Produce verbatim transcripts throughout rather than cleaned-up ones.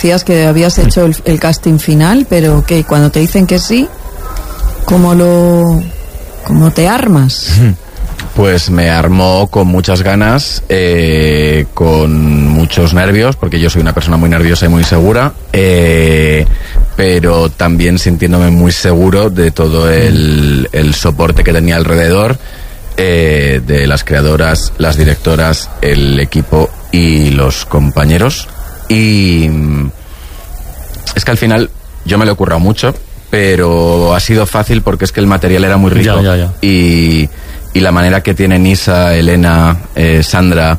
decías que habías hecho el, el casting final, pero que cuando te dicen que sí, ¿cómo lo, cómo te armas? Pues me armó con muchas ganas, eh, con muchos nervios, porque yo soy una persona muy nerviosa y muy segura, eh, pero también sintiéndome muy seguro de todo el, el soporte que tenía alrededor, eh, de las creadoras, las directoras, el equipo y los compañeros. Y es que al final yo me lo he currado mucho, pero ha sido fácil porque es que el material era muy rico. Ya, ya, ya. Y... Y la manera que tienen Isa, Elena, eh, Sandra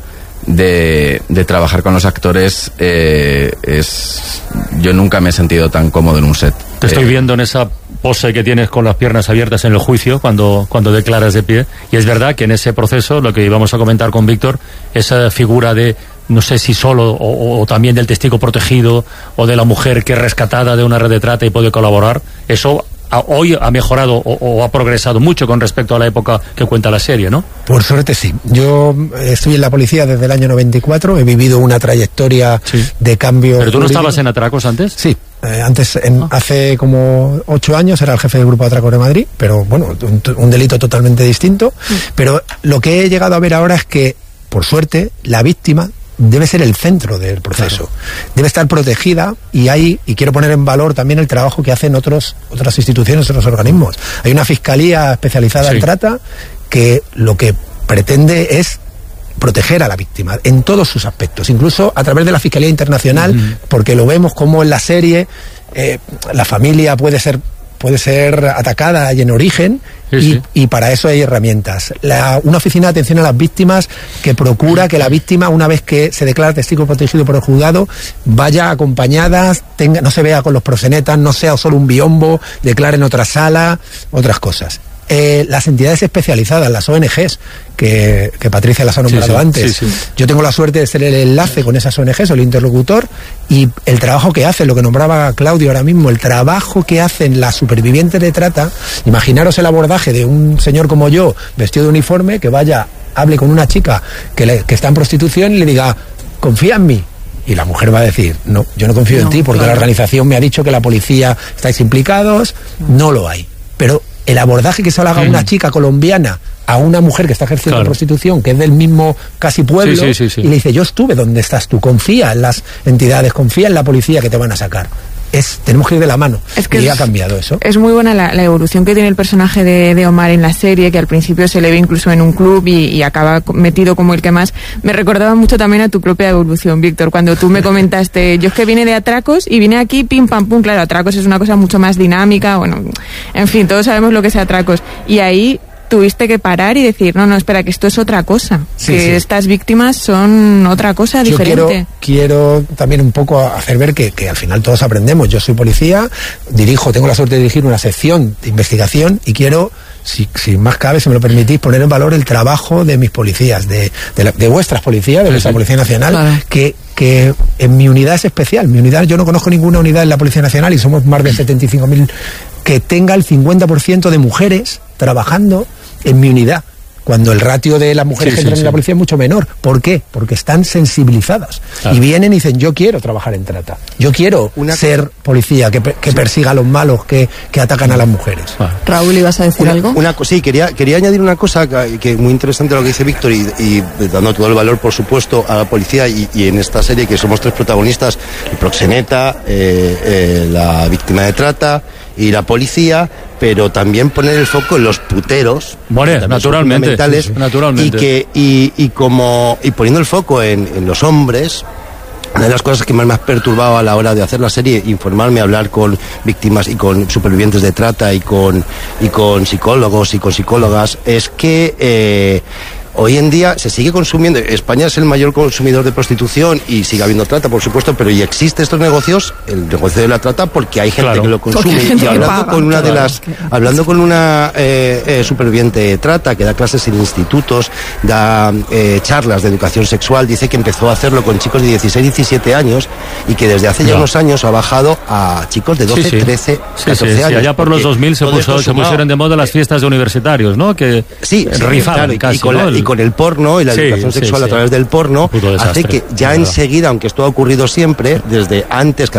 de, de trabajar con los actores eh, es... Yo nunca me he sentido tan cómodo en un set. Te estoy eh, viendo en esa pose que tienes con las piernas abiertas en el juicio cuando, cuando declaras de pie. Y es verdad que en ese proceso, lo que íbamos a comentar con Víctor, esa figura de, no sé si solo o, o también del testigo protegido o de la mujer que es rescatada de una red de trata y puede colaborar, eso... hoy ha mejorado o, o ha progresado mucho con respecto a la época que cuenta la serie, ¿no? Por suerte sí. Yo estoy en la policía desde el año noventa y cuatro, he vivido una trayectoria sí. de cambio. ¿Pero tú no jurídico. estabas en atracos antes? Sí. Eh, antes, en, ah. hace como ocho años era el jefe del grupo de atracos de Madrid, pero bueno, un, un delito totalmente distinto. Mm. Pero lo que he llegado a ver ahora es que, por suerte, la víctima debe ser el centro del proceso, claro. Debe estar protegida y hay, y quiero poner en valor también el trabajo que hacen otros otras instituciones, otros organismos. Hay una fiscalía especializada sí. en trata que lo que pretende es proteger a la víctima en todos sus aspectos, incluso a través de la Fiscalía Internacional, uh-huh. porque lo vemos como en la serie eh, la familia puede ser puede ser atacada y en origen, sí, y, sí. y para eso hay herramientas. La, una oficina de atención a las víctimas que procura que la víctima, una vez que se declara testigo protegido por el juzgado, vaya acompañada, tenga, no se vea con los proxenetas, no sea solo un biombo, declare en otra sala, otras cosas. Eh, las entidades especializadas, las O N Ges, que, que Patricia las ha nombrado sí, sí, antes. Sí, sí. Yo tengo la suerte de ser el enlace con esas O N Ges, o el interlocutor, y el trabajo que hacen, lo que nombraba Claudio ahora mismo, el trabajo que hacen las supervivientes de trata, imaginaros el abordaje de un señor como yo, vestido de uniforme, que vaya, hable con una chica que, le, que está en prostitución y le diga, confía en mí. Y la mujer va a decir, no, yo no confío no, en ti, porque claro. la organización me ha dicho que la policía estáis implicados, no lo hay. Pero el abordaje que se le haga a una chica colombiana a una mujer que está ejerciendo claro. prostitución, que es del mismo casi pueblo, sí, sí, sí, sí. y le dice, yo estuve donde estás tú, confía en las entidades, confía en la policía que te van a sacar. Es, tenemos que ir de la mano. Es que y es, ha cambiado eso. Es muy buena la, la evolución que tiene el personaje de, de Omar en la serie, que al principio se le ve incluso en un club y, y acaba metido como el que más. Me recordaba mucho también a tu propia evolución, Víctor, cuando tú me comentaste, yo es que vine de atracos y vine aquí pim pam pum. Claro, atracos es una cosa mucho más dinámica, bueno, en fin, todos sabemos lo que es atracos. Y ahí tuviste que parar y decir, no, no, espera, que esto es otra cosa, sí, que sí. estas víctimas son otra cosa Yo diferente. Quiero, quiero también un poco hacer ver que, que al final todos aprendemos. Yo soy policía, dirijo, tengo la suerte de dirigir una sección de investigación y quiero, si, si más cabe, si me lo permitís, poner en valor el trabajo de mis policías, de, de, la, de vuestras policías, de vuestra sí, Policía Nacional, claro. que, que en mi unidad es especial. Mi unidad, yo no conozco ninguna unidad en la Policía Nacional y somos más de setenta y cinco mil que tenga el cincuenta por ciento de mujeres trabajando en mi unidad, cuando el ratio de las mujeres sí, que entran sí, en la policía es mucho menor. ¿Por qué? Porque están sensibilizadas. Claro. Y vienen y dicen, yo quiero trabajar en trata. Yo quiero una ser cosa... policía que, que sí. persiga a los malos que, que atacan a las mujeres. Ah. Raúl, ¿ibas a decir una, algo? Una, sí, quería, quería añadir una cosa que, que muy interesante lo que dice Víctor y, y dando todo el valor, por supuesto, a la policía y, y en esta serie que somos tres protagonistas, el proxeneta, eh, eh, la víctima de trata y la policía, pero también poner el foco en los puteros, bueno, naturalmente, fundamentales, sí, sí, naturalmente. y que y, y como y poniendo el foco en, en los hombres. Una de las cosas que más me ha perturbado a la hora de hacer la serie, informarme, hablar con víctimas y con supervivientes de trata y con y con psicólogos y con psicólogas, es que eh, hoy en día se sigue consumiendo. España es el mayor consumidor de prostitución y sigue habiendo trata, por supuesto, pero y existe estos negocios, el negocio de la trata, porque hay gente claro. que lo consume. Y hablando paga, con una claro. de las, hablando con una eh, eh, superviviente de trata que da clases en institutos, da eh, charlas de educación sexual, dice que empezó a hacerlo con chicos de dieciséis, diecisiete años y que desde hace ya no. unos años ha bajado a chicos de doce, sí, sí. trece, sí, catorce sí, sí. años. Allá por los dos mil se, puso, se pusieron de moda las fiestas de universitarios, ¿no? Que sí, sí rifaban claro, casi, y con ¿no? la, y con el porno y la sí, educación sexual sí, sí. a través del porno hace que ya enseguida, aunque esto ha ocurrido siempre, desde antes